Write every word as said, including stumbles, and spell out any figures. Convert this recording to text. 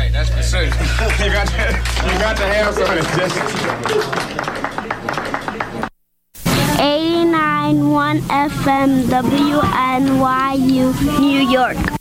right. That's for certain. you got to, you got to have something. eighty-nine point one F M W N Y U, New York.